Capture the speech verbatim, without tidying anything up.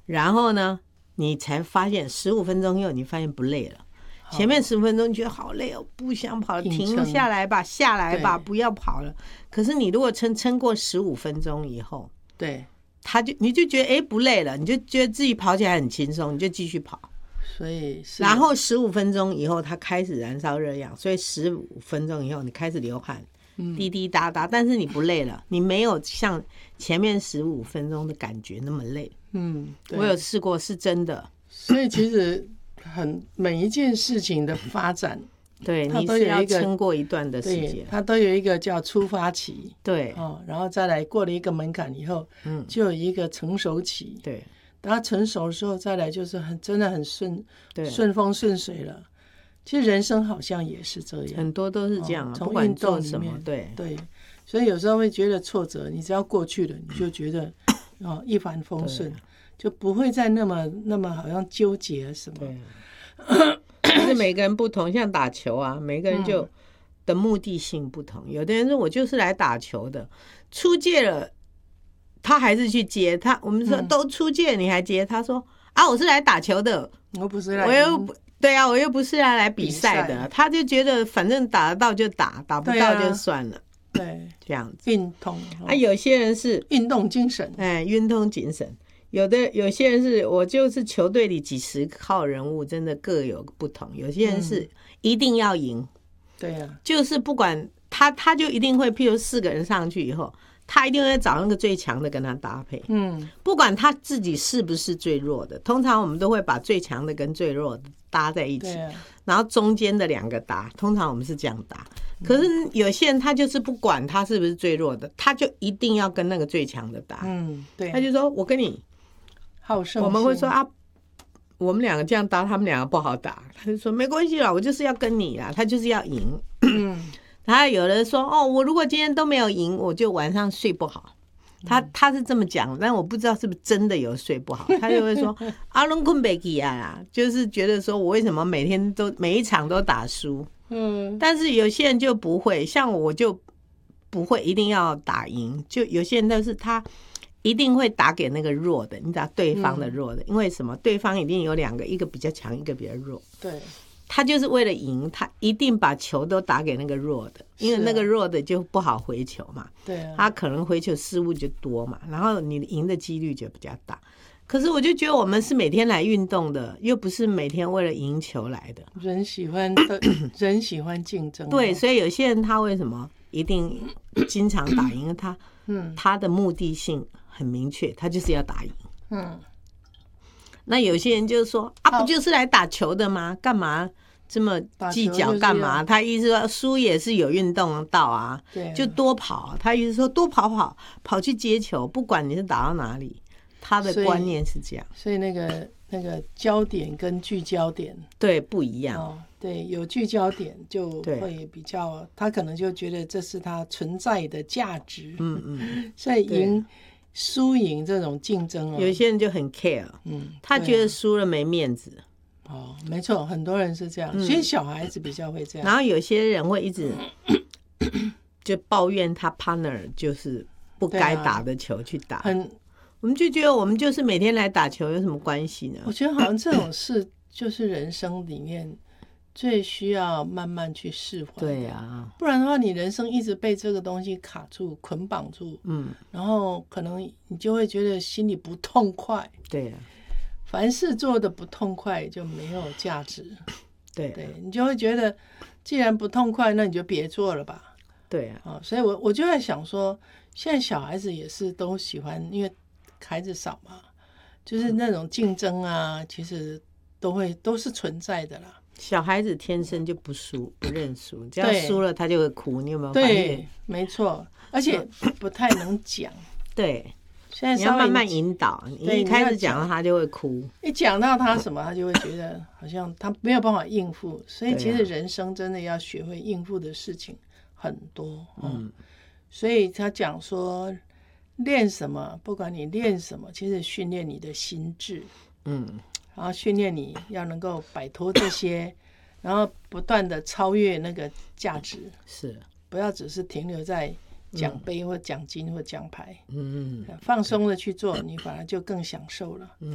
然后呢，你才发现十五分钟以后，你发现不累了。前面十五分钟觉得好累哦，不想跑了，停下来吧，下来吧，不要跑了。可是你如果撑撑过十五分钟以后， 对， 他就你就觉得哎不累了，你就觉得自己跑起来很轻松，你就继续跑。 所以然后十五分钟以后，它开始燃烧热氧，所以十五分钟以后你开始流汗，滴滴答答，但是你不累了，你没有像前面十五分钟的感觉那么累。 嗯， 我有试过，是真的。 所以其实很每一件事情的发展， 对，你是要撑过一段的时间， 它都有一个叫出发期， 对， 哦，然后再来过了一个门槛以后，嗯，就有一个成熟期， 对。 等它成熟的时候，再来就是很真的很顺顺风顺水了。其实人生好像也是这样， 很多都是这样、啊， 从运动里面， 对对，所以有时候会觉得挫折，你只要过去了，你就觉得哦一帆风顺，就不会再那么那么好像纠结什么。 对，就是每个人不同，像打球啊，每个人就、嗯、的目的性不同。有的人说我就是来打球的，出界了。他还是去接他，我们说都出界你还接？他说啊，我是来打球的， 我不是来， 我又不对啊，我又不是来来比赛的。他就觉得反正打得到就打，打不到就算了。 对， 这样子运动啊，有些人是运动精神， 哎，运动精神。有的有些人是我就是球队里几十号人物，真的各有不同。有些人是一定要赢，嗯、 对呀、啊， 就是不管他，他就一定会，譬如四个人上去以后。他一定会找那个最强的跟他搭配，嗯，不管他自己是不是最弱的，通常我们都会把最强的跟最弱的搭在一起，啊、然后中间的两个打，通常我们是这样打。可是有些人他就是不管他是不是最弱的，他就一定要跟那个最强的打，嗯，对，他就说我跟你好胜心， 我们会说啊，我们两个这样搭，他们两个不好打，他就说没关系啦，我就是要跟你啦，他就是要赢，嗯。他有人说哦，我如果今天都没有赢，我就晚上睡不好。他他是这么讲，但我不知道是不是真的有睡不好。他就会说阿隆困贝基啊，就是觉得说我为什么每天都每一场都打输？嗯，但是有些人就不会，像我就不会一定要打赢。就有些人都是他一定会打给那个弱的，你知道对方的弱的，因为什么？对方一定有两个，一个比较强，一个比较弱。 对。 他就是为了赢，他一定把球都打给那个弱的，因为那个弱的就不好回球嘛。 对、啊， 他可能回球失误就多嘛，然后你赢的几率就比较大。可是我就觉得我们是每天来运动的，又不是每天为了赢球来的。 人喜欢人喜欢竞争， 对，所以有些人他为什么一定经常打赢？他嗯，他的目的性很明确，他就是要打赢。嗯。那有些人就说啊，不就是来打球的吗？干嘛这么计较？干嘛？他意思说输也是有运动到啊， 对， 就多跑。他意思说多跑跑，跑去接球，不管你是打到哪里，他的观念是这样。 所以, 所以那个那个焦点跟聚焦点对不一样、 哦。对，有聚焦点就会比较，他可能就觉得这是他存在的价值。嗯嗯，所以赢。输赢这种竞争、哦、 有些人就很 care， 嗯，他觉得输了没面子。 哦，没错，很多人是这样，嗯、所以小孩子比较会这样。 然后有些人会一直就抱怨他 partner 就是不该打的球去打，很，我们就觉得我们就是每天来打球有什么关系呢？ 我觉得好像这种事就是人生里面最需要慢慢去释怀。 对啊， 不然的话你人生一直被这个东西卡住捆绑住，嗯，然后可能你就会觉得心里不痛快。 对啊， 凡事做的不痛快就没有价值。 对、啊、 对，你就会觉得既然不痛快，那你就别做了吧。 对啊， 哦、所以我我就在想说，现在小孩子也是都喜欢，因为孩子少嘛，就是那种竞争啊，其实都会都是存在的啦。 小孩子天生就不输，不认输，只要输了他就会哭。你有没有发现？ 对，没错，而且不太能讲。 对， 现在你要慢慢引导。你一开始讲到他就会哭， 一讲到他什么，他就会觉得好像他没有办法应付。所以其实人生真的要学会应付的事情很多。嗯，嗯所以他讲说，练什么，不管你练什么，其实训练你的心智。嗯。然后训练你要能够摆脱这些，然后不断的超越那个价值， 是不要只是停留在奖杯或奖金或奖牌，嗯，放松的去做，你反而就更享受了。嗯。